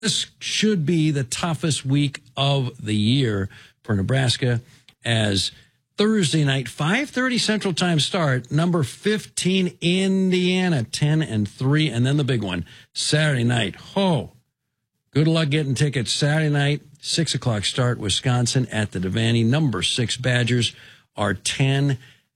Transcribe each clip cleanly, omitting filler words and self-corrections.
This should be the toughest week of the year for Nebraska, as Thursday night, 5:30 Central Time start, number 15 Indiana, 10-3, and then the big one, Saturday night. Good luck getting tickets. Saturday night, 6 o'clock start, Wisconsin at the Devaney. Number 6 Badgers are 10-4.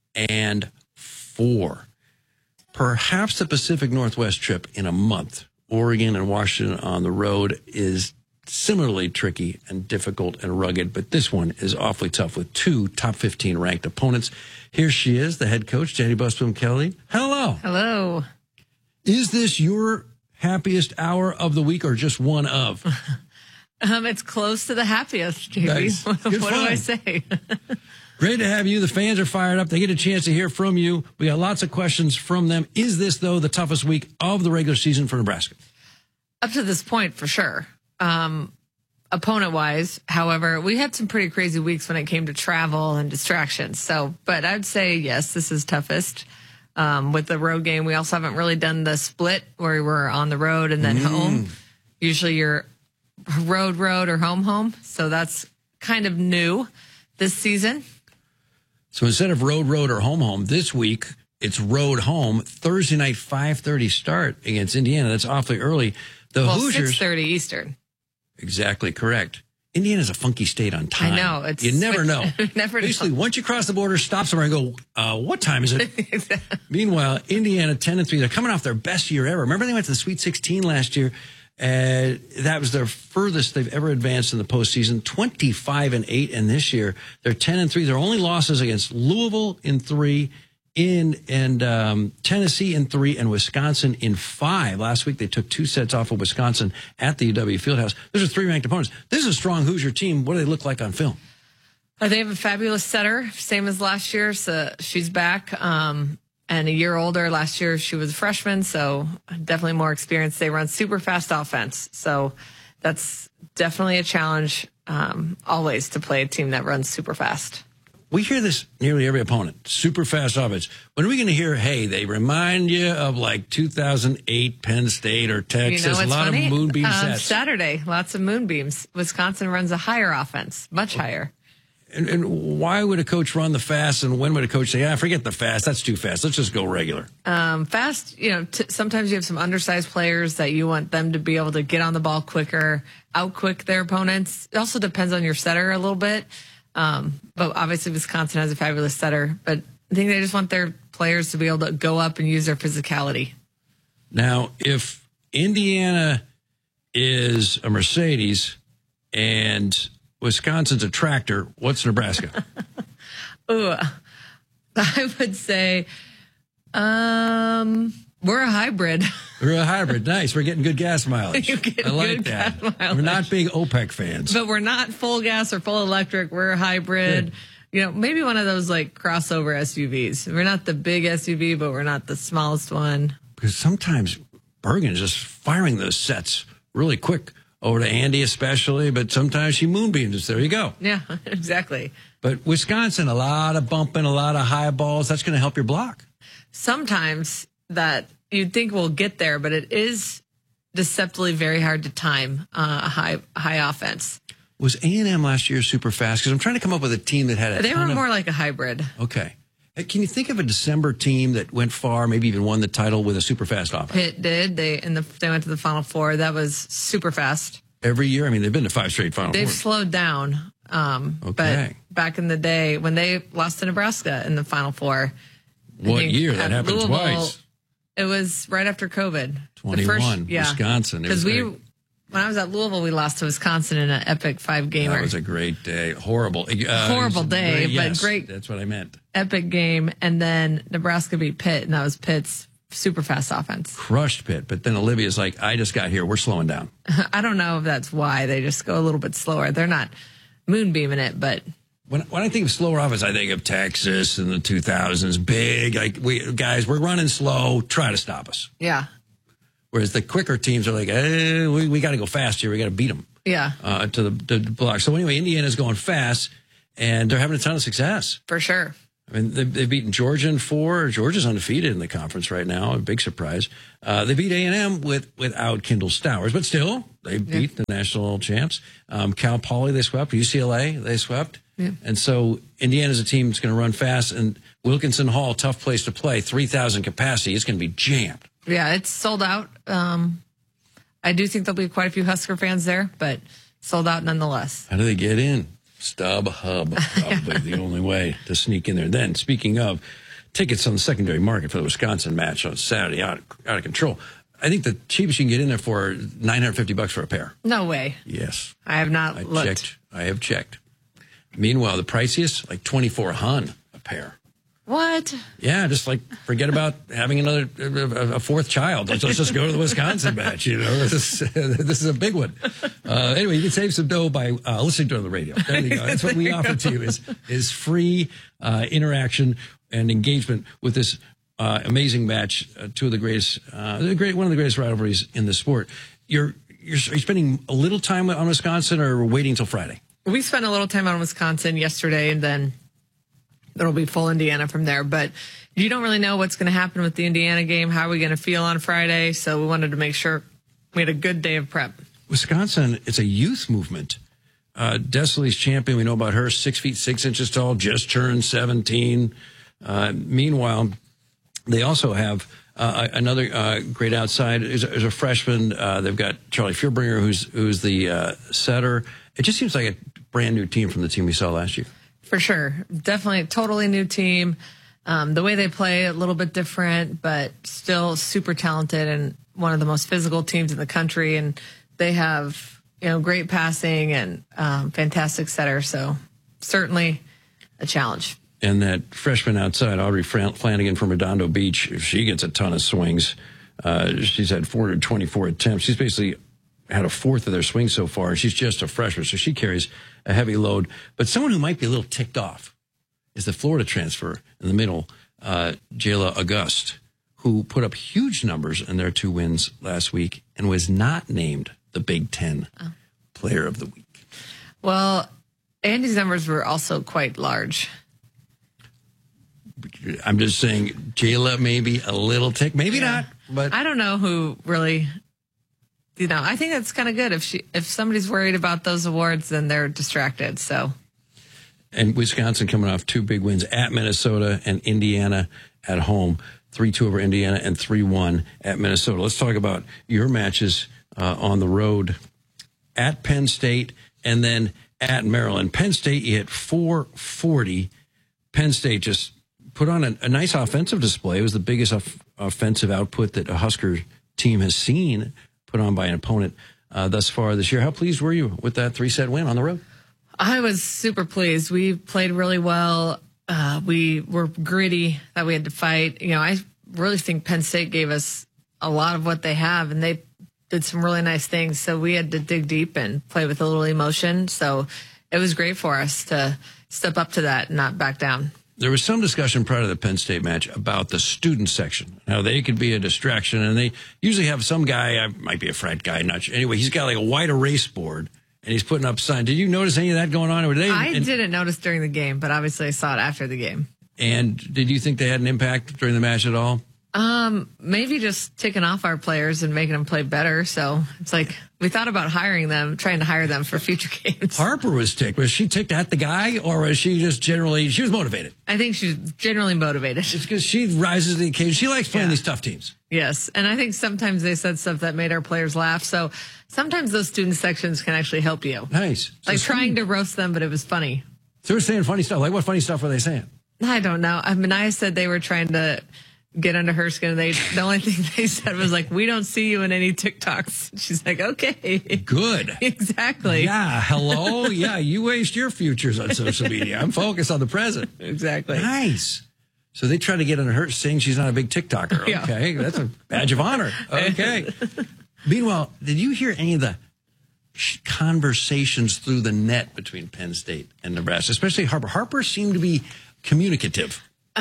Perhaps the Pacific Northwest trip in a month, Oregon and Washington on the road, is similarly tricky and difficult and rugged, but this one is awfully tough with 2 top 15 ranked opponents. Here she is, the head coach, Jenny Busboom-Kelly. Hello. Hello. Is this your happiest hour of the week or just one of? It's close to the happiest, JB. Nice. What do I say? Great to have you. The fans are fired up. They get a chance to hear from you. We got lots of questions from them. Is this, though, the toughest week of the regular season for Nebraska? Up to this point, for sure. Opponent-wise, however, we had some pretty crazy weeks when it came to travel and distractions. But I'd say, yes, this is toughest. With the road game, we also haven't really done the split where we're on the road and then home. Usually you're road or home. So that's kind of new this season. So instead of road or home, this week it's road home. Thursday night, 5:30 start against Indiana. That's awfully early. The Hoosiers, 6:30 Eastern. Exactly correct. Indiana's a funky state on time. I know. You never know. Never Basically, know. once you cross the border, stop somewhere and go, what time is it? Exactly. Meanwhile, Indiana 10-3. They're coming off their best year ever. Remember they went to the Sweet 16 last year? That was their furthest they've ever advanced in the postseason. 25-8, and this year they're 10-3. Their only losses against Louisville in 3, Tennessee in 3, and Wisconsin in 5. Last week they took 2 sets off of Wisconsin at the UW Fieldhouse. Those are 3 ranked opponents. This is a strong Hoosier team. What do they look like on film? They have a fabulous setter, same as last year. So she's back. And a year older. Last year she was a freshman, so definitely more experience. They run super fast offense, so that's definitely a challenge always to play a team that runs super fast. We hear this nearly every opponent, super fast offense. When are we going to hear, hey, they remind you of like 2008 Penn State or Texas, a lot funny? of moonbeam sets? Saturday, lots of moonbeams. Wisconsin runs a higher offense, much higher. And why would a coach run the fast, and when would a coach say, forget the fast, that's too fast, let's just go regular? Fast, sometimes you have some undersized players that you want them to be able to get on the ball quicker, out-quick their opponents. It also depends on your setter a little bit. But obviously Wisconsin has a fabulous setter, but I think they just want their players to be able to go up and use their physicality. Now, if Indiana is a Mercedes and Wisconsin's a tractor, what's Nebraska? Ooh, I would say we're a hybrid. We're a hybrid. Nice. We're getting good gas mileage. I like that. We're not big OPEC fans. But we're not full gas or full electric. We're a hybrid. Good. Maybe one of those like crossover SUVs. We're not the big SUV, but we're not the smallest one. Because sometimes Bergen is just firing those sets really quick. Over to Andy especially, but sometimes she moonbeams us. There you go. Yeah, exactly. But Wisconsin, a lot of bumping, a lot of high balls. That's going to help your block. Sometimes that you'd think we'll get there, but it is deceptively very hard to time high offense. Was A&M last year super fast? Because I'm trying to come up with a team that had They were more like a hybrid. Okay. Can you think of a December team that went far, maybe even won the title with a super fast offense? Pitt did. They went to the Final Four. That was super fast. Every year? I mean, they've been to 5 straight Final They've Fours. slowed down. Okay. But back in the day when they lost to Nebraska in the Final Four. What year? That happened Louisville, twice. It was right after COVID. 21, Wisconsin. Because when I was at Louisville, we lost to Wisconsin in an epic 5-gamer. That was a great day. Horrible. Horrible day, yes, but great. That's what I meant. Epic game. And then Nebraska beat Pitt, and that was Pitt's super fast offense. Crushed Pitt. But then Olivia's like, I just got here. We're slowing down. I don't know if that's why. They just go a little bit slower. They're not moonbeaming it, but... When I think of slower offense, I think of Texas in the 2000s. Big, like, we're running slow. Try to stop us. Yeah. Whereas the quicker teams are like, we got to go fast here. We got to beat them. Yeah. To the block. So anyway, Indiana's going fast, and they're having a ton of success. For sure. I mean, they've beaten Georgia in 4. Georgia's undefeated in the conference right now. A big surprise. They beat A&M without Kendall Stowers, but still, they beat the national champs. Cal Poly, they swept. UCLA, they swept. Yeah. And so Indiana's a team that's going to run fast. And Wilkinson Hall, tough place to play, 3,000 capacity. It's going to be jammed. Yeah, it's sold out. I do think there'll be quite a few Husker fans there, but sold out nonetheless. How do they get in? StubHub, probably the only way to sneak in there. Then, speaking of tickets on the secondary market for the Wisconsin match on Saturday, out of control. I think the cheapest you can get in there for $950 for a pair. No way. Yes. I have not looked. I have checked. Meanwhile, the priciest, like $2,400 a pair. What? Yeah, just like forget about having a fourth child. Let's just go to the Wisconsin match. You know, this is a big one. Anyway, you can save some dough by listening to it on the radio. There you go. That's what we offer to you is free interaction and engagement with this amazing match. Two of the greatest, one of the greatest rivalries in the sport. Are you spending a little time on Wisconsin or waiting until Friday? We spent a little time on Wisconsin yesterday, and then it'll be full Indiana from there. But you don't really know what's going to happen with the Indiana game. How are we going to feel on Friday? So we wanted to make sure we had a good day of prep. Wisconsin, it's a youth movement. Desley's champion, we know about her, 6 feet 6 inches tall, just turned 17. Meanwhile, they also have another great outside is a freshman. They've got Charlie Fuhrbringer, who's the setter. It just seems like a brand new team from the team we saw last year. For sure. Definitely a totally new team. The way they play, a little bit different, but still super talented and one of the most physical teams in the country. And they have, great passing and fantastic setter. So certainly a challenge. And that freshman outside, Audrey Flanagan from Redondo Beach, she gets a ton of swings. She's had 424 attempts. She's basically had a fourth of their swings so far, and she's just a freshman, so she carries a heavy load. But someone who might be a little ticked off is the Florida transfer in the middle, Jayla Auguste, who put up huge numbers in their 2 wins last week and was not named the Big Ten Player of the Week. Well, Andy's numbers were also quite large. I'm just saying, Jayla maybe a little tick, maybe not. But I don't know who really. I think that's kind of good. If somebody's worried about those awards, then they're distracted. So, and Wisconsin coming off 2 big wins at Minnesota and Indiana at home, 3-2 over Indiana and 3-1 at Minnesota. Let's talk about your matches on the road at Penn State and then at Maryland. Penn State, you hit 440. Penn State just put on a nice offensive display. It was the biggest offensive output that a Husker team has seen put on by an opponent thus far this year. How pleased were you with that 3-set win on the road? I was super pleased. We played really well. We were gritty that we had to fight. I really think Penn State gave us a lot of what they have, and they did some really nice things. So we had to dig deep and play with a little emotion. So it was great for us to step up to that and not back down. There was some discussion prior to the Penn State match about the student section, how they could be a distraction, and they usually have some guy, might be a frat guy, not sure. Anyway, he's got like a wide erase board, and he's putting up signs. Did you notice any of that going on? I didn't notice during the game, but obviously I saw it after the game. And did you think they had an impact during the match at all? Maybe just ticking off our players and making them play better. So it's like we thought about trying to hire them for future games. Harper was ticked. Was she ticked at the guy, or was she just she was motivated? I think she's generally motivated. It's because she rises to the occasion. She likes playing these tough teams. Yes. And I think sometimes they said stuff that made our players laugh. So sometimes those student sections can actually help you. Nice. Like trying to roast them, but it was funny. So they were saying funny stuff. Like what funny stuff were they saying? I don't know. I said they were trying to get under her skin. The only thing they said was like, we don't see you in any TikToks. She's like, okay. Good. Exactly. Yeah. Hello. Yeah. You waste your futures on social media. I'm focused on the present. Exactly. Nice. So they try to get under her saying she's not a big TikToker. Okay. Yeah. That's a badge of honor. Okay. Meanwhile, did you hear any of the conversations through the net between Penn State and Nebraska, especially Harper? Harper seemed to be communicative.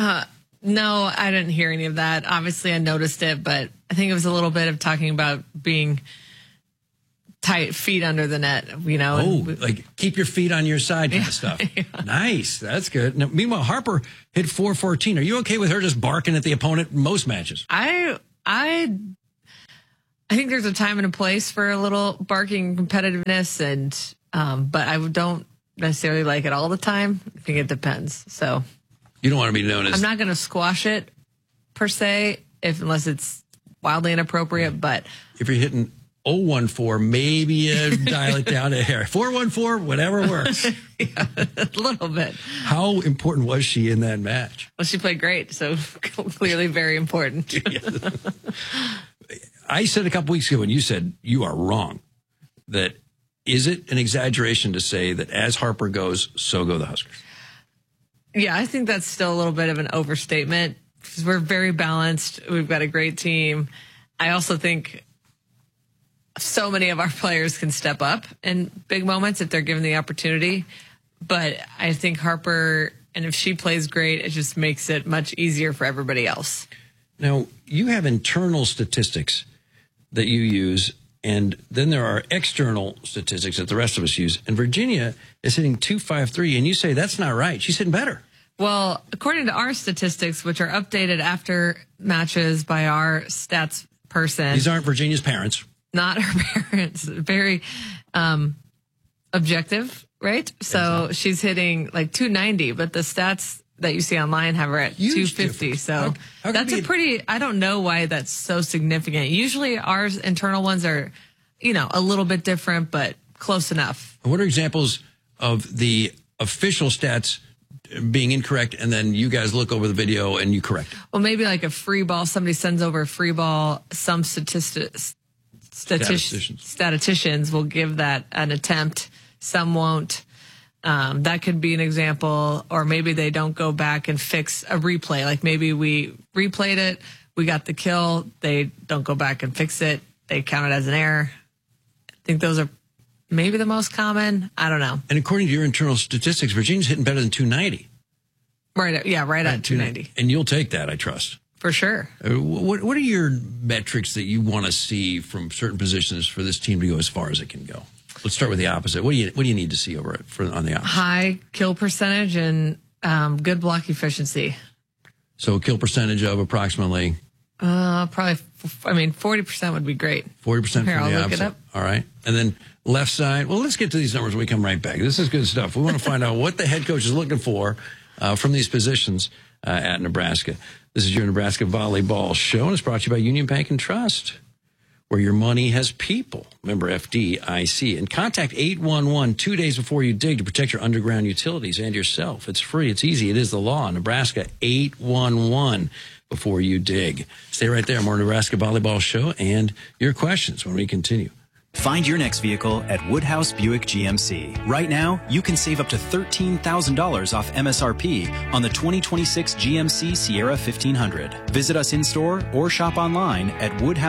No, I didn't hear any of that. Obviously, I noticed it, but I think it was a little bit of talking about being tight feet under the net, like keep your feet on your side kind of stuff. Yeah. Nice. That's good. Now, meanwhile, Harper hit .414. Are you okay with her just barking at the opponent in most matches? I think there's a time and a place for a little barking competitiveness, and but I don't necessarily like it all the time. I think it depends. So you don't want to be known as... I'm not going to squash it per se, unless it's wildly inappropriate. But if you're hitting 014, maybe you dial it down a hair. 414, whatever works. Yeah, a little bit. How important was she in that match? Well, she played great, so clearly very important. I said a couple weeks ago, and you said you are wrong, that is it an exaggeration to say that as Harper goes, so go the Huskers? Yeah, I think that's still a little bit of an overstatement because we're very balanced. We've got a great team. I also think so many of our players can step up in big moments if they're given the opportunity. But I think Harper, and if she plays great, it just makes it much easier for everybody else. Now, you have internal statistics that you use, and then there are external statistics that the rest of us use. And Virginia is hitting .253, and you say that's not right. She's hitting better. Well, according to our statistics, which are updated after matches by our stats person. These aren't Virginia's parents. Not her parents. Very objective, right? So she's hitting like 290, but the stats that you see online have her at 250. So that's a pretty, I don't know why that's so significant. Usually our internal ones are, a little bit different, but close enough. What are examples of the official stats being incorrect, and then you guys look over the video and you correct it? Well, maybe like a free ball, somebody sends over a free ball, some statisticians will give that an attempt, some won't. That could be an example, or maybe they don't go back and fix a replay. Like maybe we replayed it, we got the kill, they don't go back and fix it, they count it as an error. I think those are maybe the most common. I don't know. And according to your internal statistics, Virginia's hitting better than 290. Right, yeah, right at 290. And you'll take that, I trust. For sure. What are your metrics that you want to see from certain positions for this team to go as far as it can go? Let's start with the opposite. What do you need to see over it on the opposite? High kill percentage and good block efficiency. So a kill percentage of approximately? Probably, 40% would be great. 40% from the opposite. Look it up. All right. And then left side. Well, let's get to these numbers when we come right back. This is good stuff. We want to find out what the head coach is looking for from these positions at Nebraska. This is your Nebraska Volleyball Show, and it's brought to you by Union Bank and Trust, where your money has people. Member FDIC. And contact 811 2 days before you dig to protect your underground utilities and yourself. It's free. It's easy. It is the law. Nebraska 811 before you dig. Stay right there. More Nebraska Volleyball Show and your questions when we continue. Find your next vehicle at Woodhouse Buick GMC. Right now, you can save up to $13,000 off MSRP on the 2026 GMC Sierra 1500. Visit us in-store or shop online at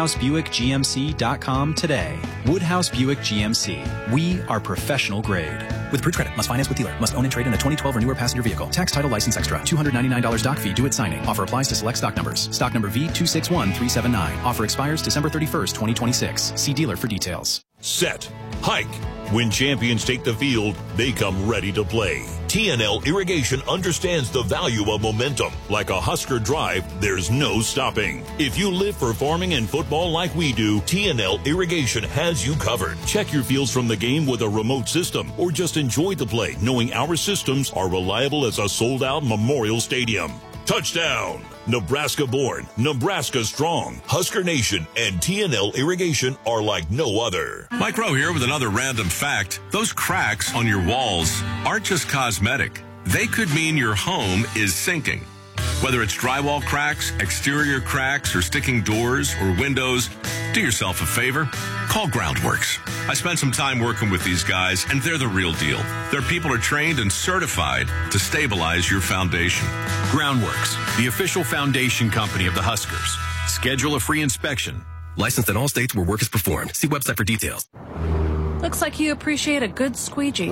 WoodhouseBuickGMC.com today. Woodhouse Buick GMC. We are professional grade. With approved credit. Must finance with dealer. Must own and trade in a 2012 or newer passenger vehicle. Tax, title, license extra. $299 doc fee due at signing. Offer applies to select stock numbers. Stock number V261379. Offer expires December 31st, 2026. See dealer for details. Set. Hike. When champions take the field, they come ready to play. TNL Irrigation understands the value of momentum. Like a Husker drive, there's no stopping. If you live for farming and football like we do, TNL Irrigation has you covered. Check your fields from the game with a remote system, or just enjoy the play, knowing our systems are reliable as a sold-out Memorial Stadium. Touchdown! Nebraska born, Nebraska strong. Husker Nation and TNL Irrigation are like no other. Mike Rowe here with another random fact. Those cracks on your walls aren't just cosmetic. They could mean your home is sinking. Whether it's drywall cracks, exterior cracks, or sticking doors or windows, do yourself a favor. Call Groundworks. I spent some time working with these guys, and they're the real deal. Their people are trained and certified to stabilize your foundation. Groundworks, the official foundation company of the Huskers. Schedule a free inspection. Licensed in all states where work is performed. See website for details. Looks like you appreciate a good squeegee.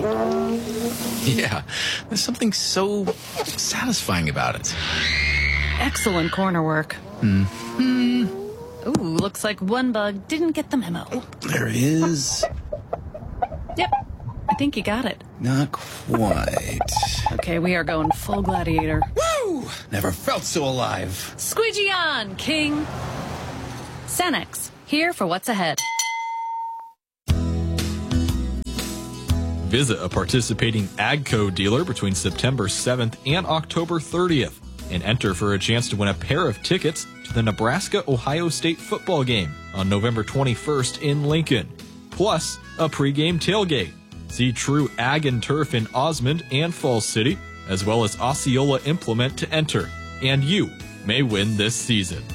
Yeah, there's something so satisfying about it. Excellent corner work. Ooh, looks like one bug didn't get the memo. There is. Yep. I think you got it. Not quite. Okay, we are going full gladiator. Woo! Never felt so alive. Squeegee on, King. Cenex, here for what's ahead. Visit a participating AGCO dealer between September 7th and October 30th and enter for a chance to win a pair of tickets to the Nebraska-Ohio State football game on November 21st in Lincoln, plus a pregame tailgate. See True Ag and Turf in Osmond and Falls City, as well as Osceola Implement to enter, and you may win this season.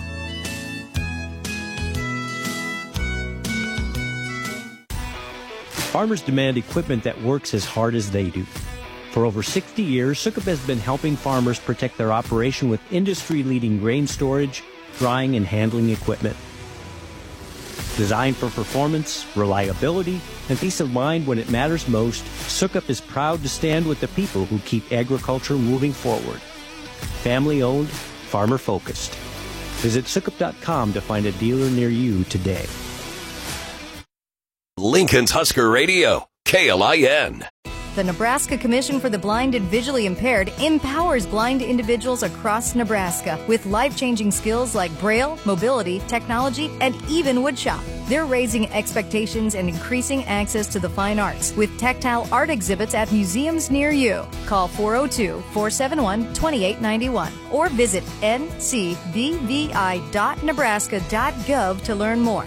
Farmers demand equipment that works as hard as they do. For over 60 years, Sukup has been helping farmers protect their operation with industry-leading grain storage, drying, and handling equipment. Designed for performance, reliability, and peace of mind when it matters most, Sukup is proud to stand with the people who keep agriculture moving forward. Family-owned, farmer-focused. Visit Sukup.com to find a dealer near you today. Lincoln's Husker Radio, KLIN. The Nebraska Commission for the Blind and Visually Impaired empowers blind individuals across Nebraska with life-changing skills like Braille, mobility, technology, and even woodshop. They're raising expectations and increasing access to the fine arts with tactile art exhibits at museums near you. Call 402-471-2891 or visit ncbvi.nebraska.gov to learn more.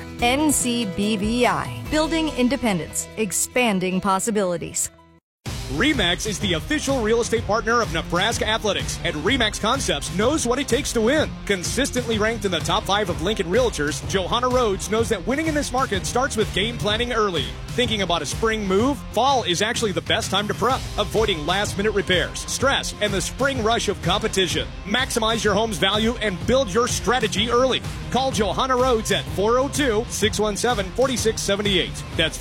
NCBVI, building independence, expanding possibilities. RE/MAX is the official real estate partner of Nebraska Athletics, and RE/MAX Concepts knows what it takes to win. Consistently ranked in the top 5 of Lincoln Realtors, Johanna Rhodes knows that winning in this market starts with game planning early. Thinking about a spring move? Fall is actually the best time to prep, avoiding last-minute repairs, stress, and the spring rush of competition. Maximize your home's value and build your strategy early. Call Johanna Rhodes at 402-617-4678. That's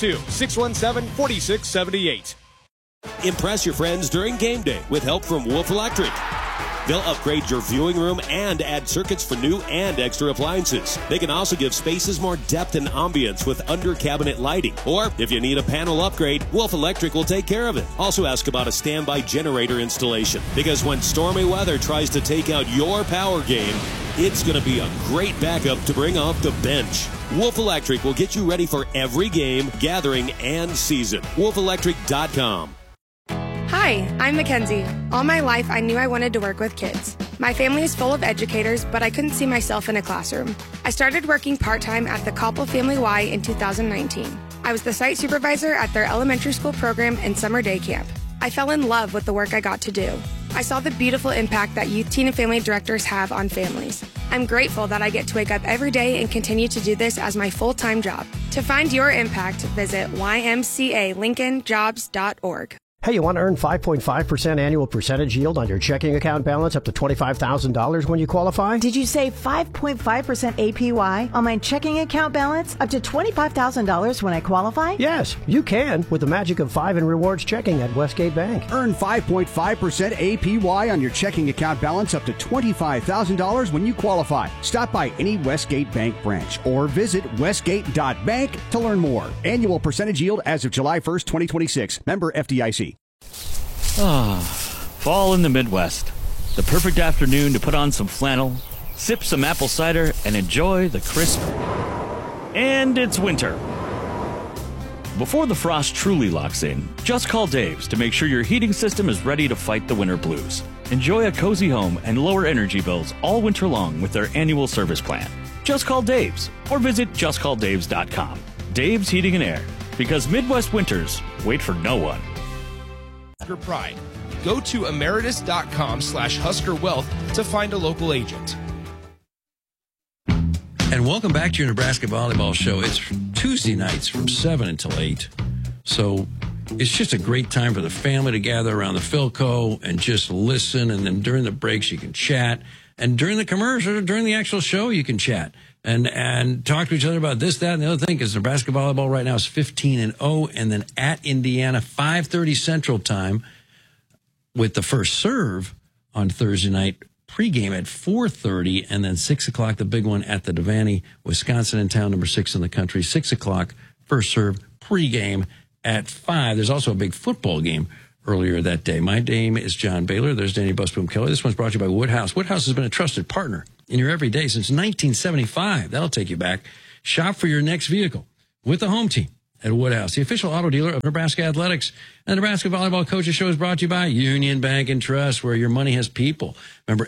402-617-4678. Impress your friends during game day with help from Wolf Electric. They'll upgrade your viewing room and add circuits for new and extra appliances. They can also give spaces more depth and ambience with under-cabinet lighting. Or if you need a panel upgrade, Wolf Electric will take care of it. Also ask about a standby generator installation, because when stormy weather tries to take out your power game, it's going to be a great backup to bring off the bench. Wolf Electric will get you ready for every game, gathering, and season. WolfElectric.com. Hi, I'm Mackenzie. All my life, I knew I wanted to work with kids. My family is full of educators, but I couldn't see myself in a classroom. I started working part-time at the Koppel Family Y in 2019. I was the site supervisor at their elementary school program and summer day camp. I fell in love with the work I got to do. I saw the beautiful impact that youth, teen, and family directors have on families. I'm grateful that I get to wake up every day and continue to do this as my full-time job. To find your impact, visit ymcalincolnjobs.org. Hey, you want to earn 5.5% annual percentage yield on your checking account balance up to $25,000 when you qualify? Did you say 5.5% APY on my checking account balance up to $25,000 when I qualify? Yes, you can with the magic of 5 in rewards checking at Westgate Bank. Earn 5.5% APY on your checking account balance up to $25,000 when you qualify. Stop by any Westgate Bank branch or visit westgate.bank to learn more. Annual percentage yield as of July 1st, 2026. Member FDIC. Fall in the Midwest. The perfect afternoon to put on some flannel, sip some apple cider, and enjoy the crisp. And it's winter. Before the frost truly locks in, just call Dave's to make sure your heating system is ready to fight the winter blues. Enjoy a cozy home and lower energy bills all winter long with their annual service plan. Just call Dave's or visit justcalldaves.com. Dave's Heating and Air, because Midwest winters wait for no one. Pride. Go to emeritus.com/HuskerWealth to find a local agent. And welcome back to your Nebraska Volleyball Show. It's Tuesday nights from 7 until 8. So it's just a great time for the family to gather around the Philco and just listen. And then during the breaks, you can chat. And during the commercial, during the actual show, you can chat and talk to each other about this, that, and the other thing, because Nebraska volleyball right now is 15-0, and then at Indiana, 5:30 Central Time, with the first serve on Thursday night, pregame at 4:30, and then 6 o'clock, the big one at the Devaney, Wisconsin in town, number 6 in the country, 6 o'clock, first serve, pregame at 5. There's also a big football game earlier that day. My name is John Baylor. There's Danny Busboom Kelly. This one's brought to you by Woodhouse. Woodhouse has been a trusted partner in your everyday since 1975. That'll take you back. Shop for your next vehicle with the home team at Woodhouse, the official auto dealer of Nebraska Athletics. And the Nebraska Volleyball Coaches Show is brought to you by Union Bank and Trust, where your money has people. Remember,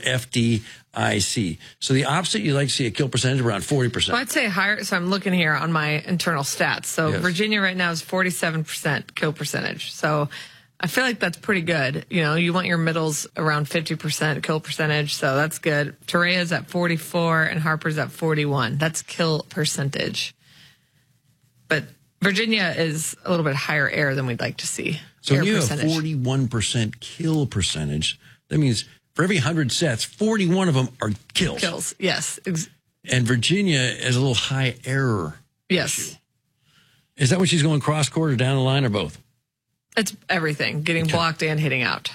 FDIC. So the opposite, you like to see a kill percentage around 40%. Well, I'd say higher. So I'm looking here on my internal stats. So Yes. Virginia right now is 47% kill percentage. So I feel like that's pretty good. You know, you want your middles around 50% kill percentage. So that's good. Torea's at 44 and Harper's at 41. That's kill percentage. But Virginia is a little bit higher air than we'd like to see. So when Air you have percentage. 41% kill percentage, that means for every 100 sets, 41 of them are kills. Kills, yes. And Virginia has a little high error. Yes. Is that when she's going cross-court or down the line or both? It's everything, getting blocked and hitting out.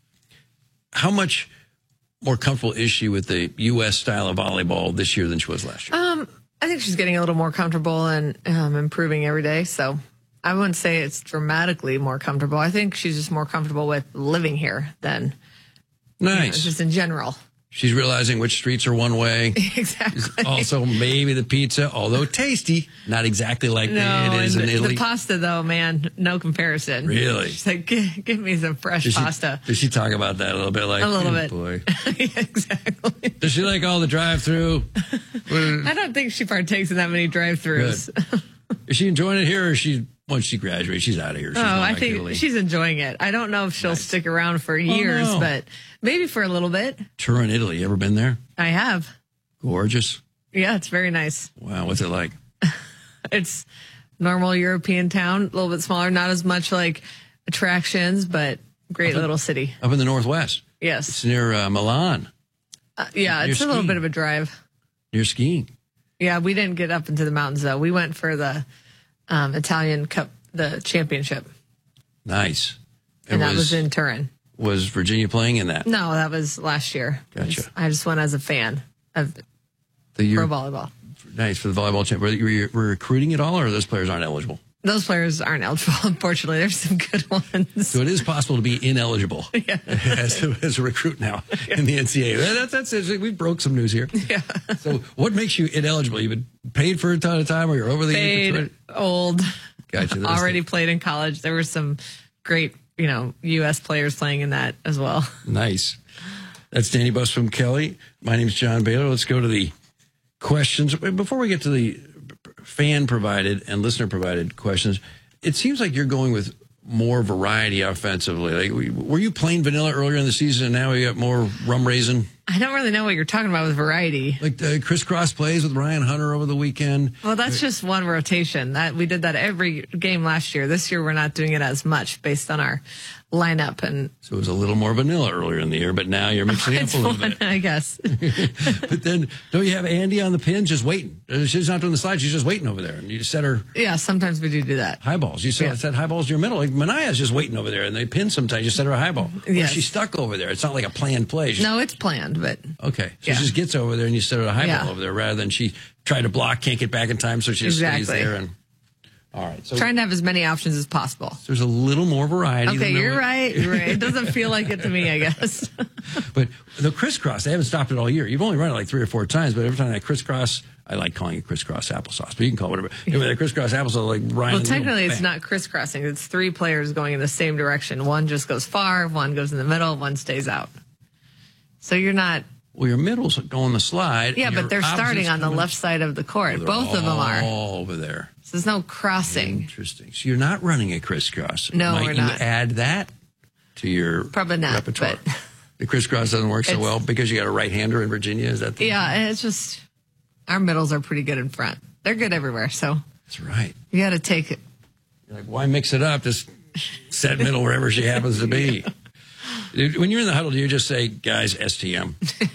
How much more comfortable is she with the U.S. style of volleyball this year than she was last year? I think she's getting a little more comfortable and improving every day. So I wouldn't say it's dramatically more comfortable. I think she's just more comfortable with living here than Nice. just in general. She's realizing which streets are one way. Exactly. Also, maybe the pizza, although tasty, not exactly like No, it is in and Italy. the pasta though, man, no comparison. Really? She's like, give me some fresh pasta. Does she talk about that a little bit? Like A little bit. Boy. Exactly. Does she like all the drive-through? I don't think she partakes in that many drive-throughs. Is she enjoying it here, or is she once she graduates, she's out of here? She's Oh, going I back to think Italy. she's enjoying it. I don't know if she'll stick around for years, no. but maybe for a little bit. Turin, Italy. You ever been there? I have. Gorgeous. Yeah, it's very nice. Wow, what's it like? It's normal European town, a little bit smaller, not as much like attractions, but great little city. Up in the Northwest. Yes. It's near Milan. Yeah, Near it's a little skiing. bit of a drive. Near skiing. Yeah, we didn't get up into the mountains though. We went for the Italian Cup, the championship, Nice. and that was in Turin. Was Virginia playing in that? No, that was last year. Gotcha. I just went as a fan of The year, pro volleyball. nice for the volleyball champ. Were you recruiting at all, or those players aren't eligible? Those players aren't eligible, unfortunately. There's some good ones. So it is possible to be ineligible as a recruit now in the NCAA. That's it. We broke some news here. Yeah. So what makes you ineligible? You've been paid for a ton of time, or you're over the age of Paid, 20? old, Gotcha. That's already played in college. There were some great, U.S. players playing in that as well. Nice. That's Danny Busboom Kelly. My name's John Baylor. Let's go to the questions. Before we get to the fan-provided and listener-provided questions, it seems like you're going with more variety offensively. Like, were you plain vanilla earlier in the season, and now we got more rum raisin? I don't really know what you're talking about with variety. Like the crisscross plays with Ryan Hunter over the weekend. Well, that's just one rotation. That we did that every game last year. This year, we're not doing it as much based on our lineup. And So it was a little more vanilla earlier in the year, but now you're mixing it up it's a little fun, bit. I guess. But then, don't you have Andy on the pins just waiting? She's not doing the slides. She's just waiting over there. And you just set her Yeah, sometimes we do that. high balls. You set high balls to your middle. Like Manaya's just waiting over there, and they pin sometimes. You set her a high ball. Or Yes. she's stuck over there. It's not like a planned play. She's, No, it's planned, but Okay. So Yeah. she just gets over there, and you set her a high Yeah. ball over there rather than she tried to block, can't get back in time, so she just stays Exactly. there. And all right. So trying to have as many options as possible. there's a little more variety. Okay, than you're right. You're right. It doesn't feel like it to me, I guess. But the crisscross, they haven't stopped it all year. You've only run it like 3 or 4 times, but every time that crisscross, I like calling it crisscross applesauce, but you can call it whatever. Anyway, that crisscross applesauce, like Ryan. Well, in the middle, technically, it's bang. not crisscrossing. It's 3 players going in the same direction. One just goes far, one goes in the middle, one stays out. So you're not. Well, your middle's going the slide. Yeah, and but your they're starting opposite's on the coming- left side of the court. They're Both of them are. all over there. So there's no crossing. Interesting. So you're not running a crisscross. No, Might we're you not. add that to your Probably not, repertoire? but- The crisscross doesn't work so It's- well because you got a right-hander in Virginia. Is that the Yeah, and it's just our middles are pretty good in front. They're good everywhere. So That's right. you got to take it. You're like, why mix it up? Just set middle wherever she happens to be. When you're in the huddle, do you just say, guys, STM?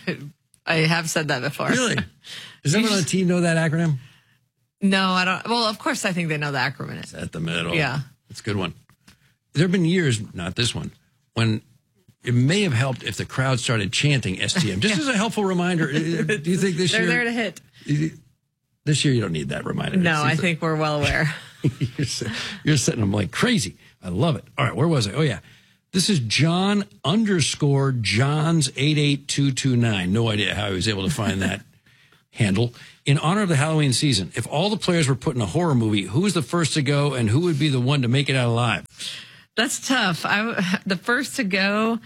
I have said that before. Really? Does everyone on the team know that acronym? No, I don't. Well, of course, I think they know the acronym. It's at the middle. Yeah. It's a good one. There have been years, not this one, when it may have helped if the crowd started chanting STM. Just as a helpful reminder, do you think this They're year? there to hit. This year you don't need that reminder. No, I think we're well aware. You're setting them like crazy. I love it. All right, where was I? Oh, yeah. This is John_Johns88229. No idea how he was able to find that handle. In honor of the Halloween season, if all the players were put in a horror movie, who was the first to go and who would be the one to make it out alive? That's tough. The first to go.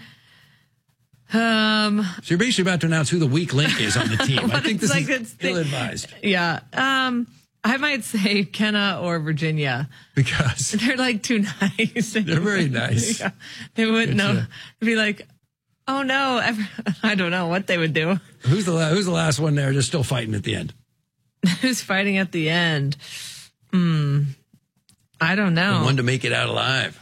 So you're basically about to announce who the weak link is on the team. I think this like is ill-advised. Yeah. I might say Kenna or Virginia. Because they're like too nice. They're very nice. Yeah. They wouldn't know. They'd be like, oh no, I don't know what they would do. Who's the last one there just still fighting at the end? Who's fighting at the end? I don't know. The one to make it out alive.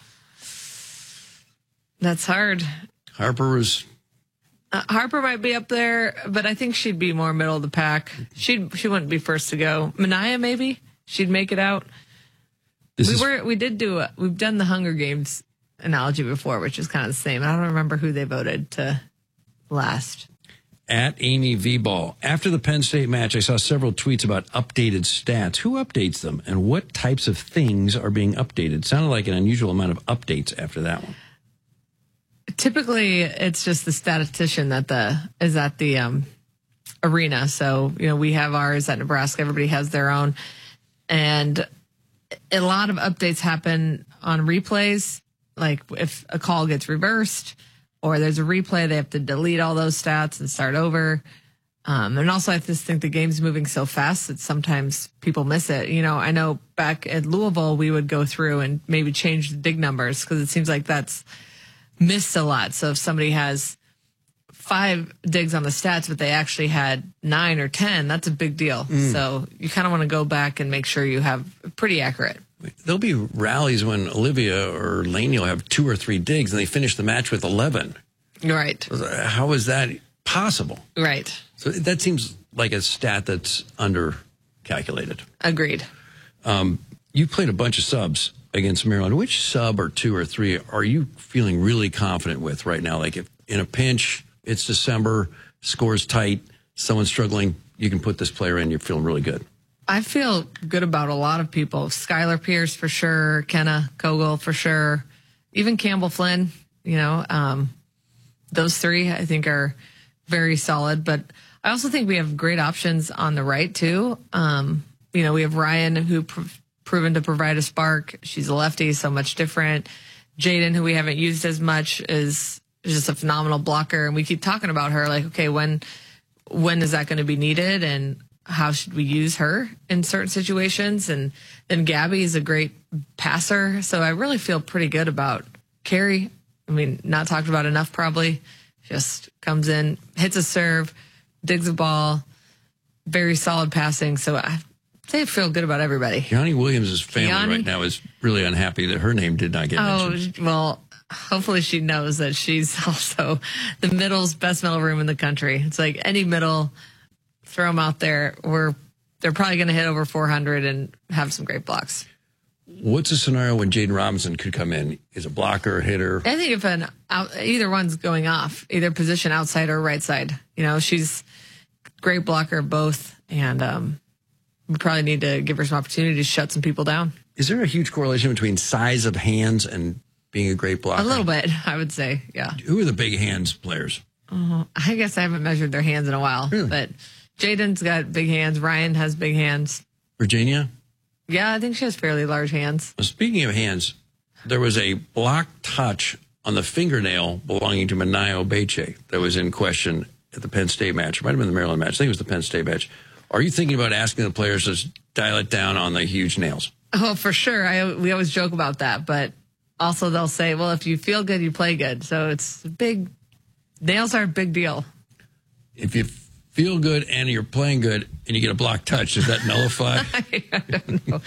That's hard. Harper might be up there, but I think she'd be more middle of the pack. She wouldn't be first to go. Manaya, maybe she'd make it out. We've done the Hunger Games analogy before, which is kind of the same. I don't remember who they voted to last. At Amy V. Ball. After the Penn State match, I saw several tweets about updated stats. Who updates them and what types of things are being updated? Sounded like an unusual amount of updates after that one. Typically, it's just the statistician that is at the arena. So, we have ours at Nebraska. Everybody has their own. And a lot of updates happen on replays. Like if a call gets reversed or there's a replay, they have to delete all those stats and start over. And also, I just think the game's moving so fast that sometimes people miss it. I know back at Louisville, we would go through and maybe change the dig numbers because it seems like that's missed a lot. So if somebody has 5 digs on the stats, but they actually had 9 or 10, that's a big deal. So you kind of want to go back and make sure you have pretty accurate. There'll be rallies when Olivia or Laney will have 2 or 3 digs and they finish the match with 11. Right. How is that possible? Right. So that seems like a stat that's under-calculated. Agreed. You played a bunch of subs against Maryland. Which sub or 2 or 3 are you feeling really confident with right now? Like if in a pinch, it's December, score's tight, someone's struggling, you can put this player in, you're feeling really good. I feel good about a lot of people. Skylar Pierce for sure, Kenna Kogel for sure, even Campbell Flynn, those 3 I think are very solid. But I also think we have great options on the right too. We have Ryan who proven to provide a spark. She's a lefty, so much different. Jaden, who we haven't used as much, is just a phenomenal blocker. And we keep talking about her like, okay, when is that going to be needed? And how should we use her in certain situations? And then Gabby is a great passer. So I really feel pretty good about Carrie. I mean, not talked about enough probably. Just comes in, hits a serve, digs a ball, very solid passing. So I feel good about everybody. Yanni Williams' family right now is really unhappy that her name did not get mentioned. Oh, well, hopefully she knows that she's also the middle's best middle room in the country. It's like any middle, throw them out there. They're probably going to hit over 400 and have some great blocks. What's a scenario when Jaden Robinson could come in? Is a blocker, hitter? I think if either one's going off, either position outside or right side. She's a great blocker both, and we probably need to give her some opportunity to shut some people down. Is there a huge correlation between size of hands and being a great blocker? A little bit, I would say, yeah. Who are the big hands players? I guess I haven't measured their hands in a while. Really? But Jaden's got big hands. Ryan has big hands. Virginia? Yeah, I think she has fairly large hands. Well, speaking of hands, there was a block touch on the fingernail belonging to Manaya Obeche that was in question at the Penn State match. It might have been the Maryland match. I think it was the Penn State match. Are you thinking about asking the players to dial it down on the huge nails? Oh, for sure. We always joke about that, but also they'll say, well, if you feel good, you play good. So it's big. Nails are a big deal. If you feel good and you're playing good and you get a block touch, does that nullify? I don't know.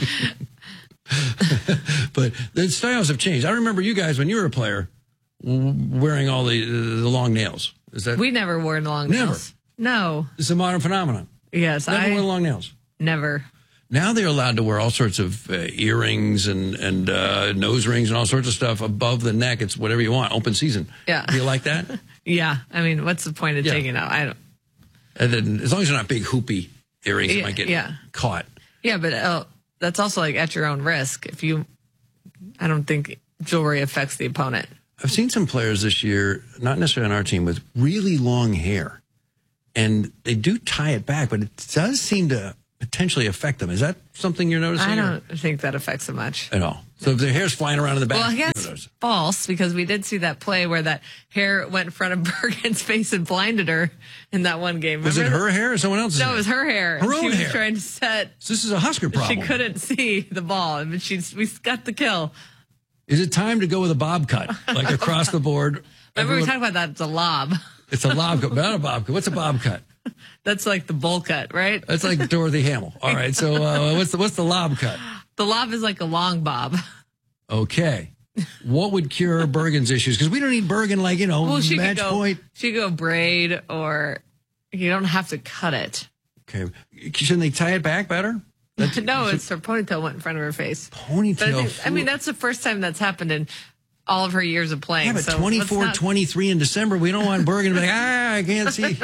But the styles have changed. I remember you guys, when you were a player, wearing all the long nails. Is that? We never wore long nails. No. It's a modern phenomenon. Yes. Never wore long nails. Never. Now they're allowed to wear all sorts of earrings and nose rings and all sorts of stuff above the neck. It's whatever you want. Open season. Yeah. Do you like that? Yeah. I mean, what's the point of taking it out? I don't. And then, as long as they're not big hoopy earrings, that might get caught. Yeah, but that's also like at your own risk. I don't think jewelry affects the opponent. I've seen some players this year, not necessarily on our team, with really long hair. And they do tie it back, but it does seem to potentially affect them. Is that something you're noticing? I don't think that affects them much. At all. So if their hair's flying around in the back. Well, I guess false, because we did see that play where that hair went in front of Bergen's face and blinded her in that one game. Was it her hair or someone else's hair? No, it was her hair. Her own she was hair. trying to set. So this is a Husker problem. She couldn't see the ball, but we got the kill. Is it time to go with a bob cut, like across the board? Remember we talked about that? It's a lob. It's a lob cut, but not a bob cut. What's a bob cut? That's like the bowl cut, right? That's like Dorothy Hamill. All right, so what's the lob cut? The lob is like a long bob. Okay. What would cure Bergen's issues? Because we don't need Bergen like, match point. She could go braid, or you don't have to cut it. Okay. Shouldn't they tie it back better? No, it's her ponytail went in front of her face. Ponytail. I mean, that's the first time that's happened in all of her years of playing. Yeah, but so 24-23 in December, we don't want Bergen to be like, I can't see.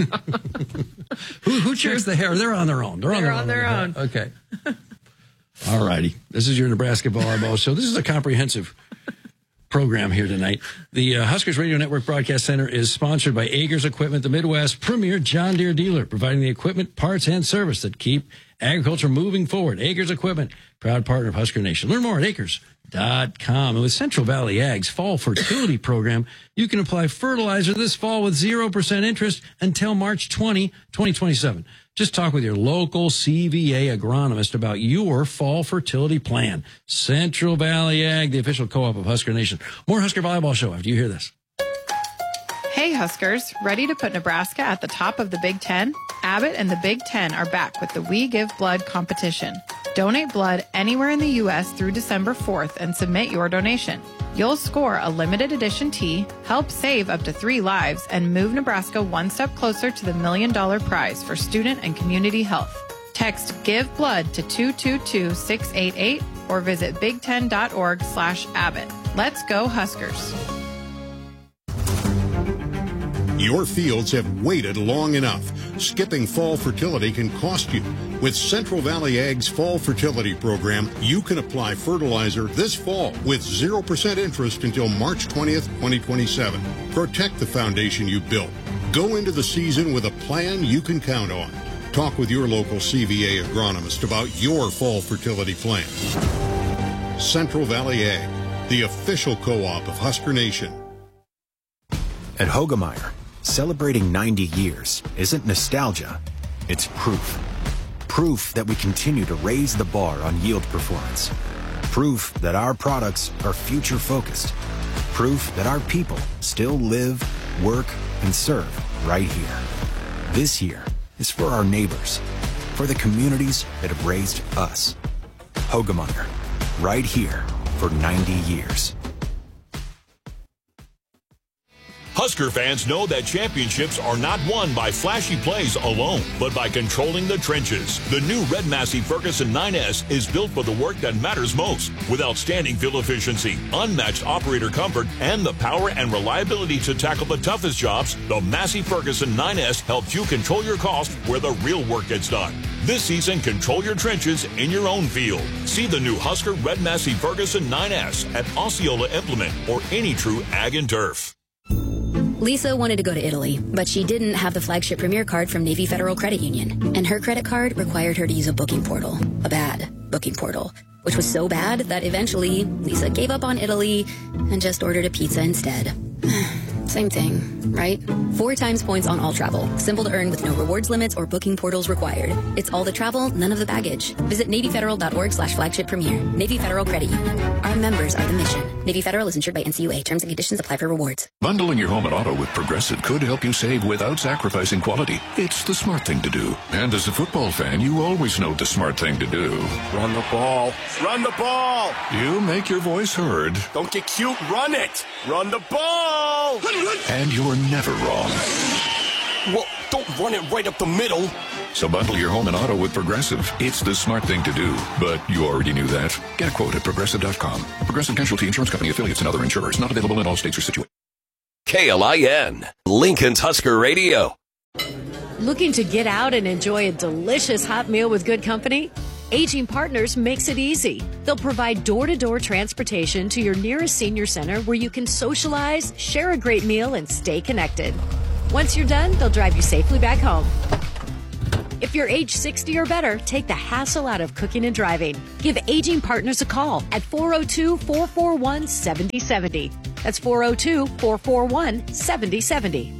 Who checks the hair? They're on their own. They're on their own. Okay. All righty. This is your Nebraska Volleyball Show. This is a comprehensive program here tonight. The Huskers Radio Network Broadcast Center is sponsored by Agers Equipment, the Midwest's premier John Deere dealer, providing the equipment, parts, and service that keep agriculture moving forward. Agers Equipment, proud partner of Husker Nation. Learn more at acres.com. And with Central Valley Ag's Fall Fertility Program, you can apply fertilizer this fall with 0% interest until March 2027. Just talk with your local CVA agronomist about your fall fertility plan. Central Valley Ag, the official co-op of Husker Nation. More Husker Volleyball Show after you hear this. Hey Huskers, ready to put Nebraska at the top of the Big Ten? Abbott and the Big Ten are back with the We Give Blood competition. Donate blood anywhere in the U.S. through December 4th and submit your donation. You'll score a limited edition tee, help save up to 3 lives, and move Nebraska one step closer to the $1 million prize for student and community health. Text Give Blood to 222-688 or visit big10.org/Abbott. Let's go Huskers. Your fields have waited long enough. Skipping fall fertility can cost you. With Central Valley Ag's Fall Fertility Program, you can apply fertilizer this fall with 0% interest until March 20th, 2027. Protect the foundation you built. Go into the season with a plan you can count on. Talk with your local CVA agronomist about your fall fertility plan. Central Valley Ag, the official co-op of Husker Nation. At Hoegemeyer, celebrating 90 years isn't nostalgia, it's proof. Proof that we continue to raise the bar on yield performance. Proof that our products are future-focused. Proof that our people still live, work, and serve right here. This year is for our neighbors, for the communities that have raised us. Hoegemeyer, right here for 90 years. Husker fans know that championships are not won by flashy plays alone, but by controlling the trenches. The new Red Massey Ferguson 9S is built for the work that matters most, with outstanding fuel efficiency, unmatched operator comfort, and the power and reliability to tackle the toughest jobs. The Massey Ferguson 9S helps you control your cost where the real work gets done. This season, control your trenches in your own field. See the new Husker Red Massey Ferguson 9S at Osceola Implement or any true Ag and Turf. Lisa wanted to go to Italy, but she didn't have the flagship Premier card from Navy Federal Credit Union. And her credit card required her to use a booking portal. A bad booking portal. Which was so bad that eventually Lisa gave up on Italy and just ordered a pizza instead. Same thing, right? 4 times points on all travel. Simple to earn with no rewards limits or booking portals required. It's all the travel, none of the baggage. Visit NavyFederal.org/flagship premier. Navy Federal Credit Union. Our members are the mission. Navy Federal is insured by NCUA. Terms and conditions apply for rewards. Bundling your home and auto with Progressive could help you save without sacrificing quality. It's the smart thing to do. And as a football fan, you always know the smart thing to do. Run the ball. Run the ball. You make your voice heard. Don't get cute. Run it. Run the ball. And you're never wrong. Well, don't run it right up the middle. So bundle your home and auto with Progressive. It's the smart thing to do. But you already knew that. Get a quote at Progressive.com. Progressive Casualty Insurance Company affiliates and other insurers. Not available in all states or situations. KLIN, Lincoln's Husker Radio. Looking to get out and enjoy a delicious hot meal with good company? Aging Partners makes it easy. They'll provide door-to-door transportation to your nearest senior center where you can socialize, share a great meal, and stay connected. Once you're done, they'll drive you safely back home. If you're age 60 or better, take the hassle out of cooking and driving. Give Aging Partners a call at 402-441-7070. That's 402-441-7070.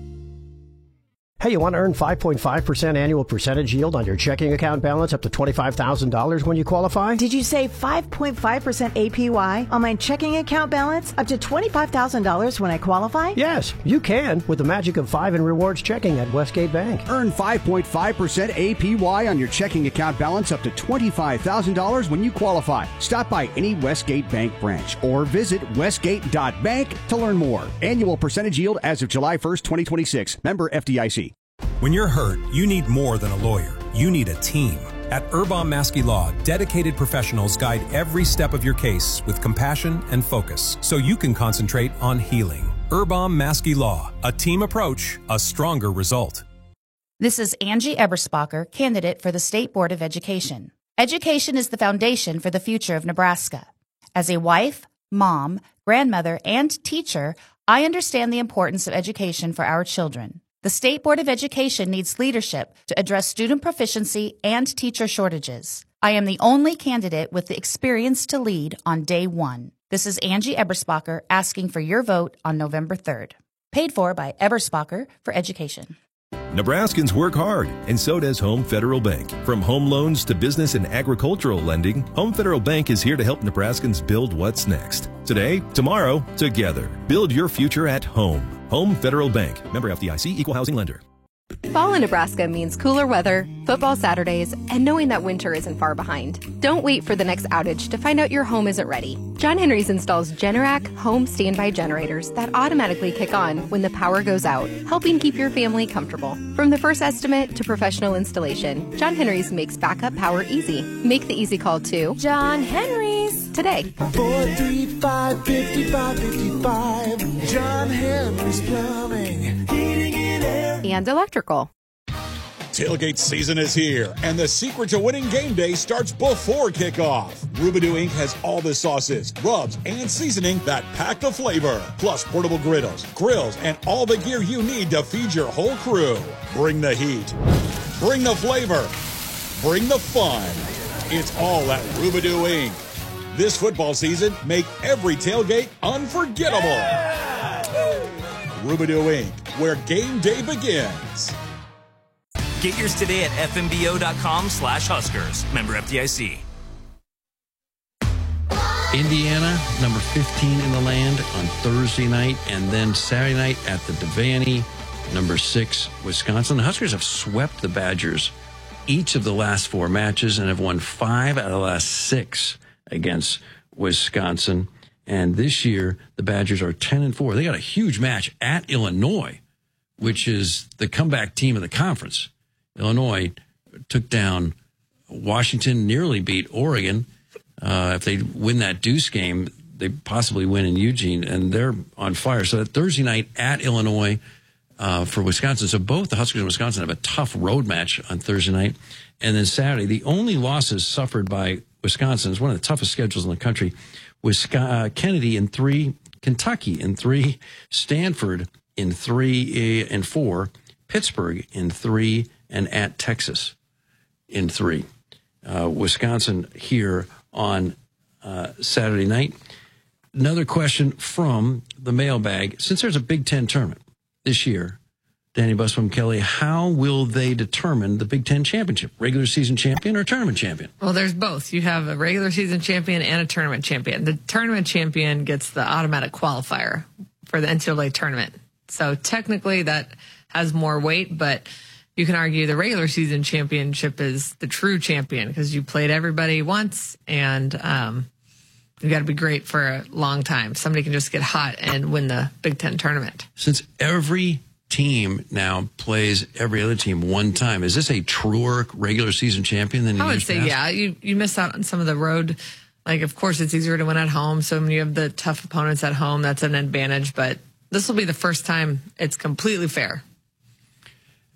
Hey, you want to earn 5.5% annual percentage yield on your checking account balance up to $25,000 when you qualify? Did you say 5.5% APY on my checking account balance up to $25,000 when I qualify? Yes, you can with the magic of 5 in rewards checking at Westgate Bank. Earn 5.5% APY on your checking account balance up to $25,000 when you qualify. Stop by any Westgate Bank branch or visit westgate.bank to learn more. Annual percentage yield as of July 1st, 2026. Member FDIC. When you're hurt, you need more than a lawyer. You need a team. At Urban Maskey Law, dedicated professionals guide every step of your case with compassion and focus so you can concentrate on healing. Urban Maskey Law, a team approach, a stronger result. This is Angie Eberspacher, candidate for the State Board of Education. Education is the foundation for the future of Nebraska. As a wife, mom, grandmother, and teacher, I understand the importance of education for our children. The State Board of Education needs leadership to address student proficiency and teacher shortages. I am the only candidate with the experience to lead on day one. This is Angie Eberspacher asking for your vote on November 3rd. Paid for by Eberspacher for Education. Nebraskans work hard, and so does Home Federal Bank. From home loans to business and agricultural lending, Home Federal Bank is here to help Nebraskans build what's next. Today, tomorrow, together. Build your future at home. Home Federal Bank. Member FDIC, Equal Housing Lender. Fall in Nebraska means cooler weather, football Saturdays, and knowing that winter isn't far behind. Don't wait for the next outage to find out your home isn't ready. John Henry's installs Generac home standby generators that automatically kick on when the power goes out, helping keep your family comfortable. From the first estimate to professional installation, John Henry's makes backup power easy. Make the easy call to John Henry's today. 435-5555. John Henry's Plumbing, Heating and Air, and Electrical. Tailgate season is here, and the secret to winning game day starts before kickoff. Rubidoo Inc. has all the sauces, rubs, and seasoning that pack the flavor, plus portable griddles, grills, and all the gear you need to feed your whole crew. Bring the heat. Bring the flavor. Bring the fun. It's all at Rubidoo Inc. This football season, make every tailgate unforgettable. Yeah! Rubidoo Inc., where game day begins. Get yours today at fmbo.com/Huskers. Member FDIC. Indiana, number 15 in the land on Thursday night, and then Saturday night at the Devaney, number 6, Wisconsin. The Huskers have swept the Badgers each of the last 4 matches and have won 5 out of the last 6 against Wisconsin. And this year, the Badgers are 10-4. They got a huge match at Illinois, which is the comeback team of the conference. Illinois took down Washington, nearly beat Oregon. If they win that Deuce game, they possibly win in Eugene, and they're on fire. So that Thursday night at Illinois for Wisconsin. So both the Huskers and Wisconsin have a tough road match on Thursday night. And then Saturday, the only losses suffered by Wisconsin is one of the toughest schedules in the country. Kennedy in 3, Kentucky in 3, Stanford in 3 and 4, Pittsburgh in 3, and at Texas in 3. Wisconsin here on Saturday night. Another question from the mailbag. Since there's a Big Ten tournament this year, Danny Busman Kelly, how will they determine the Big Ten championship? Regular season champion or tournament champion? Well, there's both. You have a regular season champion and a tournament champion. The tournament champion gets the automatic qualifier for the NCAA tournament. So technically that has more weight, but you can argue the regular season championship is the true champion because you played everybody once, and you got to be great for a long time. Somebody can just get hot and win the Big Ten tournament. Since every team now plays every other team one time, is this a truer regular season champion than I would say, yeah. You miss out on some of the road. Like, of course, it's easier to win at home. So when you have the tough opponents at home, that's an advantage. But this will be the first time it's completely fair.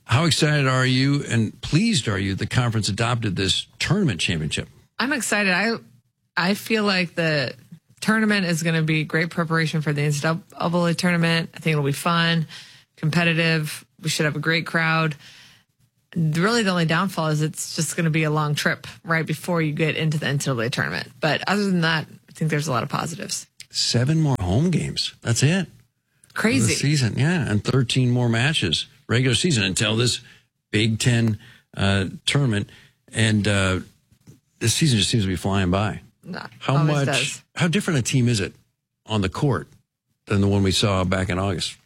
How excited are you and pleased are you the conference adopted this tournament championship? I'm excited. I feel like the tournament is going to be great preparation for the NCAA tournament. I think it'll be fun, competitive. We should have a great crowd. Really, the only downfall is it's just going to be a long trip right before you get into the NCAA tournament. But other than that, I think there's a lot of positives. 7 more home games. That's it. Crazy. The season, yeah, and 13 more matches, regular season, until this Big Ten tournament. And this season just seems to be flying by. No, How different a team is it on the court than the one we saw back in August?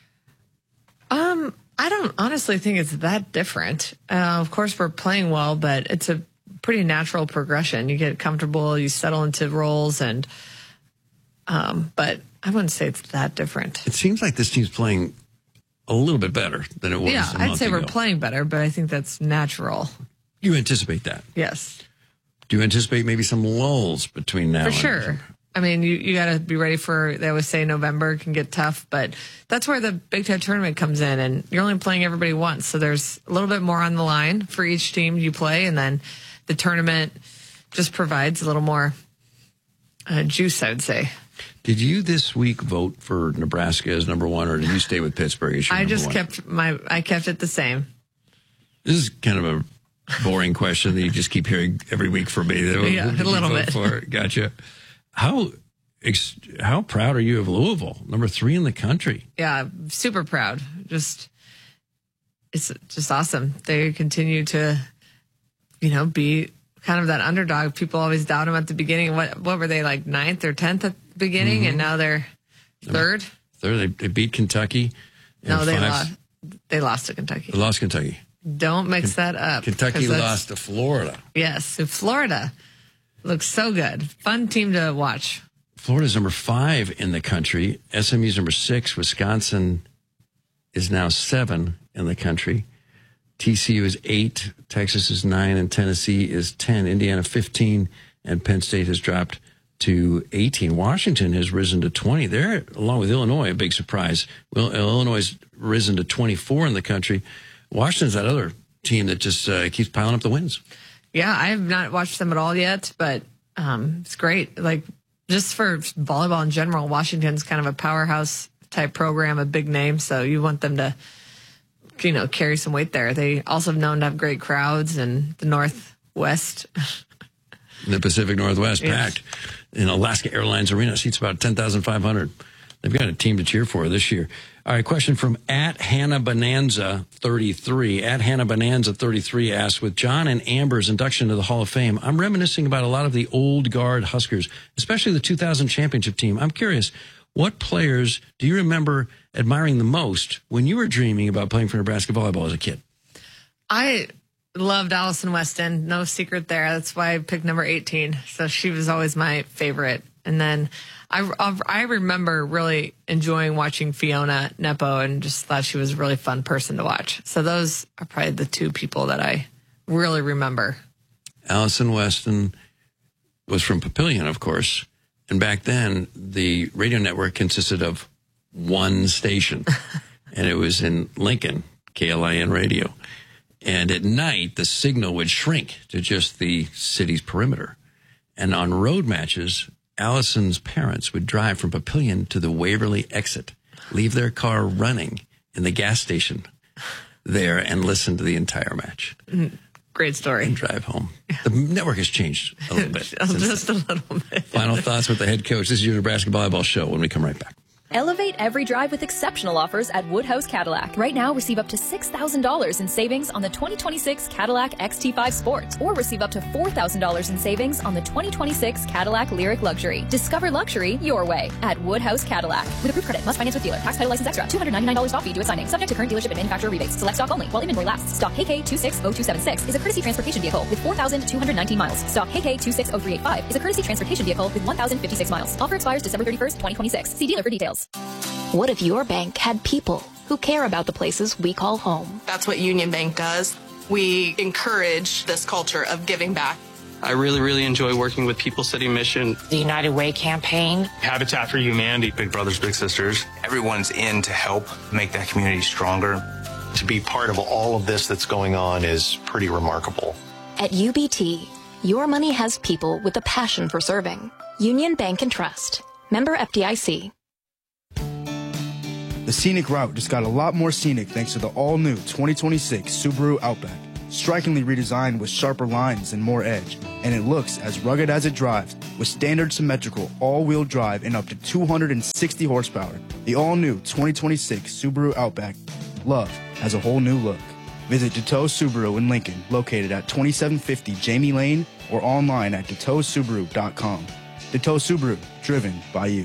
I don't honestly think it's that different. Of course, we're playing well, but it's a pretty natural progression. You get comfortable, you settle into roles, and but I wouldn't say it's that different. It seems like this team's playing a little bit better than it was. Yeah, I'd say we're playing better, but I think that's natural. You anticipate that? Yes. Do you anticipate maybe some lulls between now and For sure. I mean, you got to be ready for, they always say November can get tough, but that's where the Big Ten tournament comes in, and you're only playing everybody once. So there's a little bit more on the line for each team you play, and then the tournament just provides a little more juice, I would say. Did you this week vote for Nebraska as number 1, or did you stay with Pittsburgh as your I number just 1? I kept it the same. This is kind of a boring question that you just keep hearing every week from me. Yeah, a little bit. Gotcha. How proud are you of Louisville, number 3 in the country? Yeah, super proud. It's just awesome. They continue to, be kind of that underdog. People always doubt them at the beginning. What were they, like 9th or 10th at the beginning, and now they're 3rd? Third, they beat Kentucky. No, they lost. They lost to Kentucky. They lost Kentucky. Don't mix that up. Kentucky lost to Florida. Yes, to Florida. Looks so good. Fun team to watch. Florida's number 5 in the country. SMU's number 6. Wisconsin is now 7 in the country. TCU is 8. Texas is 9. And Tennessee is 10. Indiana 15. And Penn State has dropped to 18. Washington has risen to 20. They're, along with Illinois, a big surprise. Well, Illinois has risen to 24 in the country. Washington's that other team that just keeps piling up the wins. Yeah, I have not watched them at all yet, but it's great. Like, just for volleyball in general, Washington's kind of a powerhouse type program, a big name, so you want them to, carry some weight there. They also have known to have great crowds in the Northwest. In the Pacific Northwest, Yes. packed in Alaska Airlines Arena. Seats about 10,500. They've got a team to cheer for this year. All right, question from @HannahBonanza33. @HannahBonanza33 asks, with John and Amber's induction to the Hall of Fame, I'm reminiscing about a lot of the old guard Huskers, especially the 2000 championship team. I'm curious, what players do you remember admiring the most when you were dreaming about playing for Nebraska volleyball as a kid? I loved Allison Weston. No secret there. That's why I picked number 18. So she was always my favorite. And then I remember really enjoying watching Fiona Nepo and just thought she was a really fun person to watch. So those are probably the 2 people that I really remember. Allison Weston was from Papillion, of course. And back then, the radio network consisted of one station. And it was in Lincoln, KLIN Radio. And at night, the signal would shrink to just the city's perimeter. And on road matches, Allison's parents would drive from Papillion to the Waverly exit, leave their car running in the gas station there, and listen to the entire match. Great story. And drive home. The network has changed a little bit. Just a little bit. Final thoughts with the head coach. This is your Nebraska Volleyball Show when we come right back. Elevate every drive with exceptional offers at Woodhouse Cadillac. Right now, receive up to $6,000 in savings on the 2026 Cadillac XT5 Sport, or receive up to $4,000 in savings on the 2026 Cadillac Lyriq Luxury. Discover luxury your way at Woodhouse Cadillac. With approved credit, must finance with dealer. Tax title license extra. $299 stop fee due at signing. Subject to current dealership and manufacturer rebates. Select stock only while inventory lasts. Stock KK260276 is a courtesy transportation vehicle with 4,219 miles. Stock KK260385 is a courtesy transportation vehicle with 1,056 miles. Offer expires December 31st, 2026. See dealer for details. What if your bank had people who care about the places we call home? That's what Union Bank does. We encourage this culture of giving back. I really enjoy working with People City Mission, the United Way campaign, Habitat for Humanity, Big Brothers Big Sisters. Everyone's in to help make that community stronger. to be part of all of this that's going on is pretty remarkable. At UBT, your money has people with a passion for serving. Union Bank and Trust. Member FDIC. The scenic route just got a lot more scenic thanks to the all-new 2026 Subaru Outback. Strikingly redesigned with sharper lines and more edge, and it looks as rugged as it drives with standard symmetrical all-wheel drive and up to 260 horsepower. The all-new 2026 Subaru Outback. Love has a whole new look. Visit Deteau Subaru in Lincoln, located at 2750 Jamie Lane, or online at DeteauSubaru.com. Deteau Subaru, driven by you.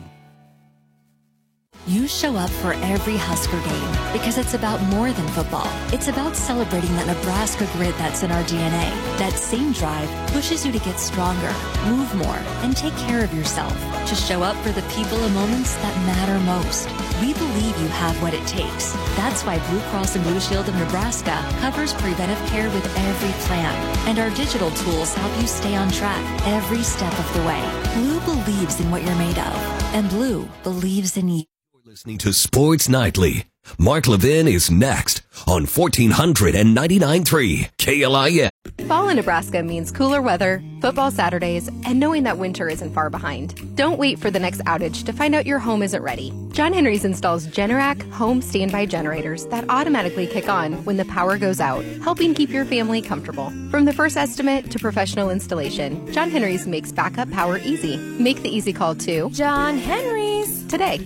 You show up for every Husker game because it's about more than football. It's about celebrating that Nebraska grit that's in our DNA. That same drive pushes you to get stronger, move more, and take care of yourself. To show up for the people and moments that matter most. We believe you have what it takes. That's why Blue Cross and Blue Shield of Nebraska covers preventive care with every plan. And our digital tools help you stay on track every step of the way. Blue believes in what you're made of. And Blue believes in you. Listening to Sports Nightly. Mark Levin is next on 1499.3 KLIN. Fall in Nebraska means cooler weather, football Saturdays, and knowing that winter isn't far behind. Don't wait for the next outage to find out your home isn't ready. John Henry's installs Generac home standby generators that automatically kick on when the power goes out, helping keep your family comfortable. From the first estimate to professional installation, John Henry's makes backup power easy. Make the easy call to John Henry's today.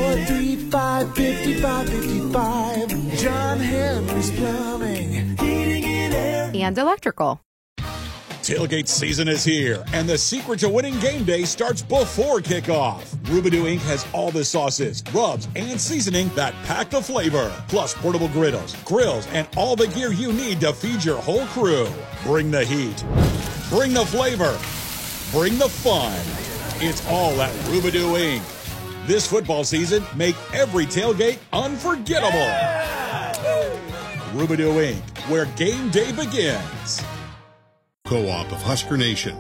435-5555. John Henry's Plumbing, Heating and Air, and Electrical. Tailgate season is here, and the secret to winning game day starts before kickoff. Rubidou Inc. has all the sauces, rubs, and seasoning that pack the flavor, plus portable griddles, grills, and all the gear you need to feed your whole crew. Bring the heat. Bring the flavor. Bring the fun. It's all at Rubidou Inc. This football season, make every tailgate unforgettable. Rubidou Inc., where game day begins. Co-op of Husker Nation.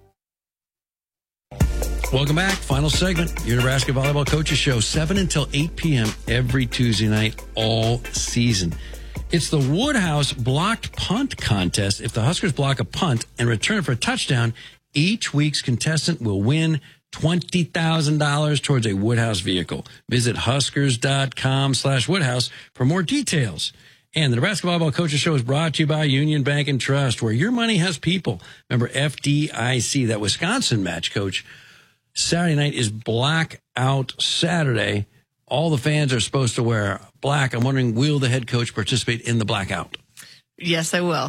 Welcome back. Final segment. Your Nebraska Volleyball Coaches Show, 7 until 8 p.m. every Tuesday night all season. It's the Woodhouse Blocked Punt Contest. If the Huskers block a punt and return it for a touchdown, each week's contestant will win $20,000 towards a Woodhouse vehicle. Visit huskers.com/Woodhouse for more details. And the Nebraska Volleyball Coaches Show is brought to you by Union Bank and Trust, where your money has people. Remember FDIC, that Wisconsin match, Coach. Saturday night is Blackout Saturday. All the fans are supposed to wear black. I'm wondering, will the head coach participate in the blackout? Yes, I will.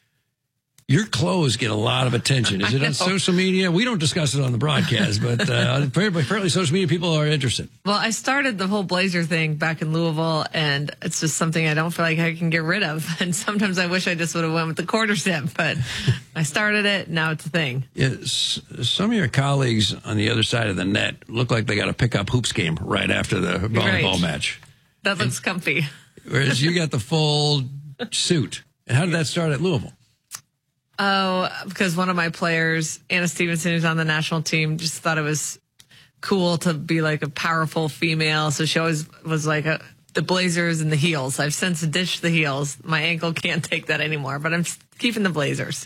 Your clothes get a lot of attention. Is it on social media? We don't discuss it on the broadcast, but apparently social media people are interested. Well, I started the whole Blazer thing back in Louisville, and it's just something I don't feel like I can get rid of. And sometimes I wish I just would have went with the quarter zip, but I started it. Now it's a thing. Yeah, some of your colleagues on the other side of the net look like they got a pickup hoops game right after the volleyball match. That looks comfy. Whereas you got the full suit. And how did that start at Louisville? Oh, because one of my players, Anna Stevenson, who's on the national team, just thought it was cool to be like a powerful female. So she always was like the blazers and the heels. I've since ditched the heels. My ankle can't take that anymore, but I'm keeping the blazers.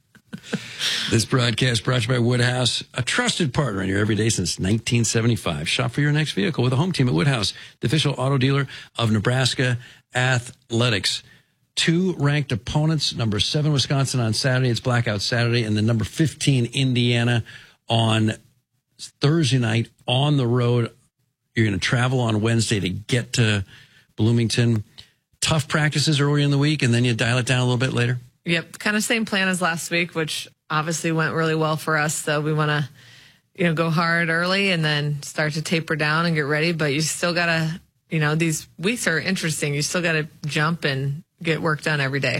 This broadcast brought to you by Woodhouse, a trusted partner in your everyday since 1975. Shop for your next vehicle with a home team at Woodhouse, the official auto dealer of Nebraska Athletics. 2 ranked opponents, number 7 Wisconsin on Saturday, it's Blackout Saturday, and then number 15 Indiana on Thursday night on the road. You're going to travel on Wednesday to get to Bloomington. Tough practices early in the week, and then you dial it down a little bit later? Yep, kind of same plan as last week, which obviously went really well for us. So we want to, go hard early and then start to taper down and get ready. But you still got to, these weeks are interesting. You still got to jump and get work done every day.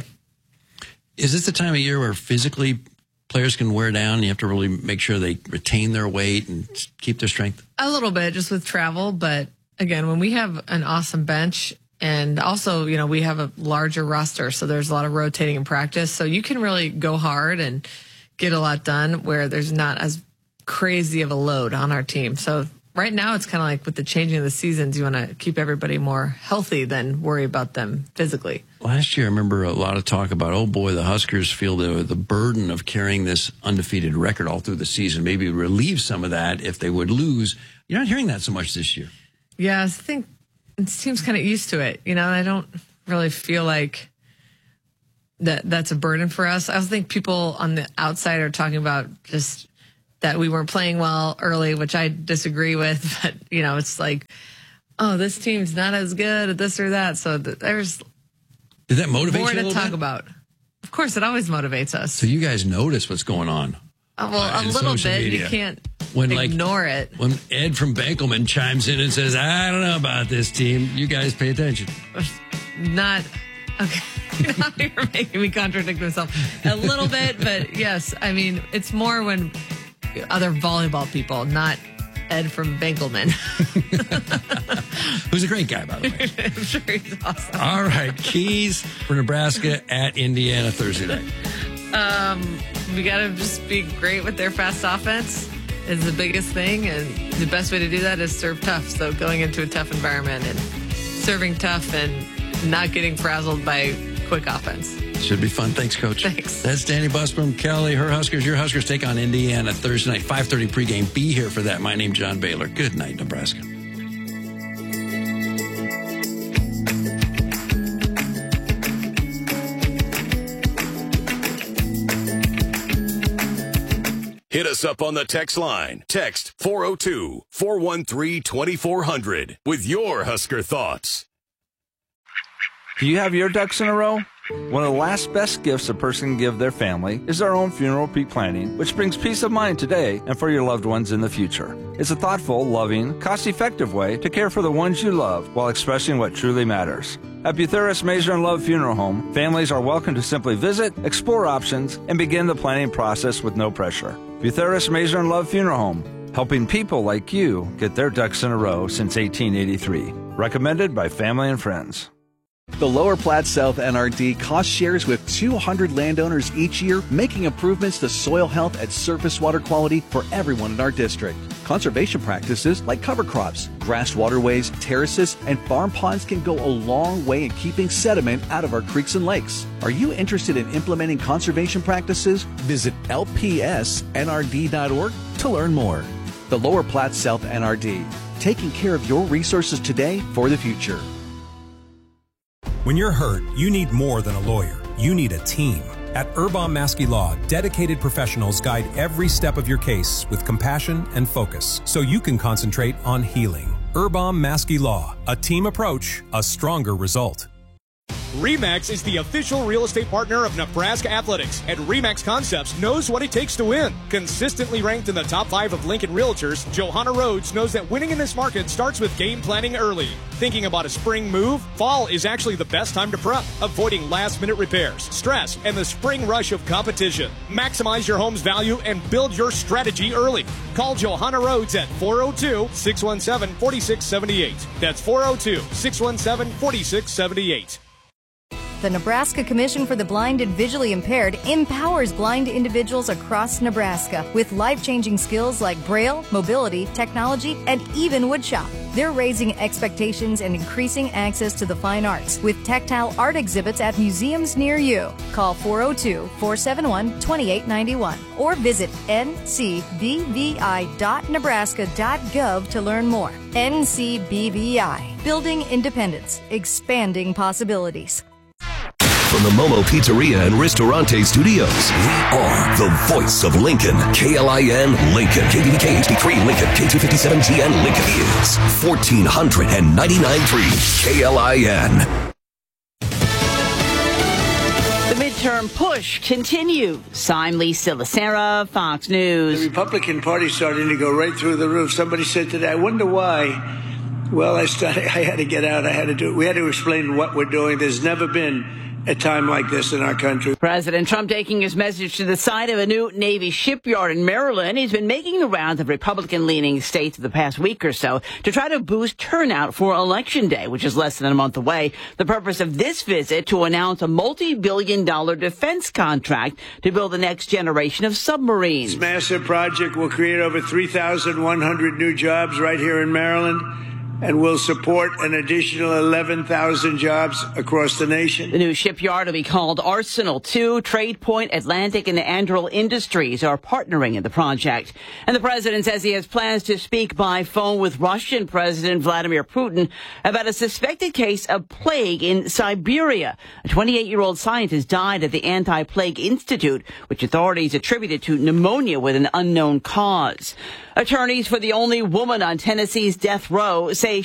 Is this the time of year where physically players can wear down and you have to really make sure they retain their weight and keep their strength? A little bit, just with travel. But again, when we have an awesome bench and also, we have a larger roster, so there's a lot of rotating in practice. So you can really go hard and get a lot done where there's not as crazy of a load on our team. So right now it's kind of like with the changing of the seasons, you want to keep everybody more healthy than worry about them physically. Last year, I remember a lot of talk about, oh boy, the Huskers feel the burden of carrying this undefeated record all through the season. Maybe relieve some of that if they would lose. You're not hearing that so much this year. Yeah, I think it seems kind of used to it. I don't really feel like that's a burden for us. I think people on the outside are talking about just that we weren't playing well early, which I disagree with. But, it's like, oh, this team's not as good at this or that. So there's Did that motivate more you a to little talk bit? about. Of course, it always motivates us. So you guys notice what's going on. A little social bit. media. You can't When ignore it. When Ed from Benkelman chimes in and says, I don't know about this team, you guys pay attention. Not okay. Now you're making me contradict myself a little bit, but yes, I mean it's more when other volleyball people, not Ed from Benkelman. Who's a great guy, by the way. I'm sure he's awesome. All right, keys for Nebraska at Indiana Thursday night. We got to just be great with their fast offense is the biggest thing, and the best way to do that is serve tough. So going into a tough environment and serving tough and not getting frazzled by quick offense. Should be fun. Thanks, Coach. Thanks. That's Danny Busboom, Kelly, her Huskers. Your Huskers take on Indiana Thursday night, 5:30 pregame. Be here for that. My name's John Baylor. Good night, Nebraska. Hit us up on the text line. Text 402-413-2400 with your Husker thoughts. Do you have your ducks in a row? One of the last best gifts a person can give their family is their own funeral pre-planning, which brings peace of mind today and for your loved ones in the future. It's a thoughtful, loving, cost-effective way to care for the ones you love while expressing what truly matters. At Butheris Mazur and Love Funeral Home, families are welcome to simply visit, explore options, and begin the planning process with no pressure. Butheris Mazur and Love Funeral Home, helping people like you get their ducks in a row since 1883. Recommended by family and friends. The Lower Platte South NRD cost shares with 200 landowners each year, making improvements to soil health and surface water quality for everyone in our district. Conservation practices like cover crops, grassed waterways, terraces, and farm ponds can go a long way in keeping sediment out of our creeks and lakes. Are you interested in implementing conservation practices? Visit lpsnrd.org to learn more. The Lower Platte South NRD, taking care of your resources today for the future. When you're hurt, you need more than a lawyer. You need a team. At Urbam Maskey Law, dedicated professionals guide every step of your case with compassion and focus so you can concentrate on healing. Urbam Maskey Law, a team approach, a stronger result. RE/MAX is the official real estate partner of Nebraska Athletics, and RE/MAX Concepts knows what it takes to win. Consistently ranked in the top 5 of Lincoln Realtors, Johanna Rhodes knows that winning in this market starts with game planning early. Thinking about a spring move? Fall is actually the best time to prep, avoiding last-minute repairs, stress, and the spring rush of competition. Maximize your home's value and build your strategy early. Call Johanna Rhodes at 402-617-4678. That's 402-617-4678. The Nebraska Commission for the Blind and Visually Impaired empowers blind individuals across Nebraska with life-changing skills like Braille, mobility, technology, and even woodshop. They're raising expectations and increasing access to the fine arts with tactile art exhibits at museums near you. Call 402-471-2891 or visit ncbvi.nebraska.gov to learn more. NCBVI, building independence, expanding possibilities. From the Momo Pizzeria and Ristorante Studios, we are the voice of Lincoln. KLIN Lincoln. KBDK HD3 Lincoln. K257GN Lincoln is 1499.3 KLIN. The midterm push continues. I'm Lisa Lacera, Fox News. The Republican Party starting to go right through the roof. Somebody said today, I wonder why. Well, I had to get out. I had to do it. We had to explain what we're doing. There's never been a time like this in our country. President Trump taking his message to the site of a new Navy shipyard in Maryland. He's been making the rounds of Republican-leaning states the past week or so to try to boost turnout for Election Day, which is less than a month away. The purpose of this visit to announce a multi-billion-dollar defense contract to build the next generation of submarines. This massive project will create over 3,100 new jobs right here in Maryland, and will support an additional 11,000 jobs across the nation. The new shipyard will be called Arsenal 2. Trade Point, Atlantic, and the Anduril Industries are partnering in the project. And the president says he has plans to speak by phone with Russian President Vladimir Putin about a suspected case of plague in Siberia. A 28-year-old scientist died at the Anti-Plague Institute, which authorities attributed to pneumonia with an unknown cause. Attorneys for the only woman on Tennessee's death row say